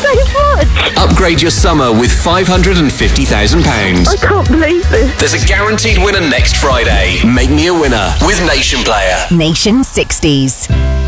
so much. Upgrade your summer with £550,000. I can't believe this. There's a guaranteed winner next Friday. Make me a winner with Nation Player. Nation 60s.